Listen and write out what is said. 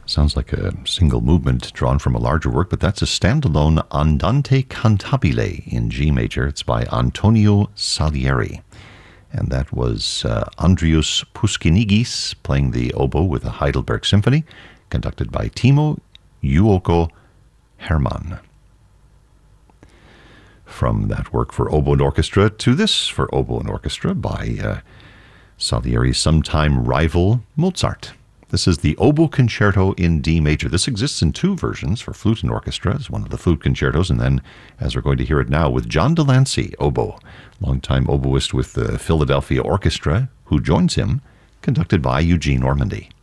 Sounds like a single movement drawn from a larger work, but that's a standalone Andante Cantabile in G major. It's by Antonio Salieri. And that was Andrius Puskinigis playing the oboe with the Heidelberg Symphony, conducted by Timo Juuko Hermann. From that work for oboe and orchestra to this for oboe and orchestra by Salieri's sometime rival Mozart. This is the Oboe Concerto in D major. This exists in two versions for flute and orchestra as one of the flute concertos, and then, as we're going to hear it now, with John Delancey, oboe, longtime oboist with the Philadelphia Orchestra, who joins him, conducted by Eugene Ormandy.